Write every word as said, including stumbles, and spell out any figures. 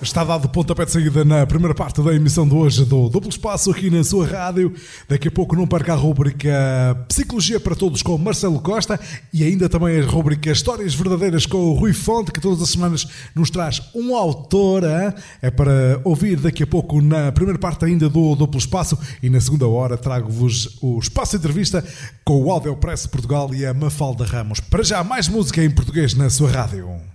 Está dado pontapé de saída na primeira parte da emissão de hoje do Duplo Espaço aqui na sua rádio. Daqui a pouco não perca a rubrica Psicologia para Todos com Marcelo Costa e ainda também a rubrica Histórias Verdadeiras com o Rui Fonte, que todas as semanas nos traz um autor. É para ouvir daqui a pouco na primeira parte ainda do Duplo Espaço, e na segunda hora trago-vos o Espaço Entrevista com o Audiopress Portugal e a Mafalda Ramos. Para já, mais música em português na sua rádio.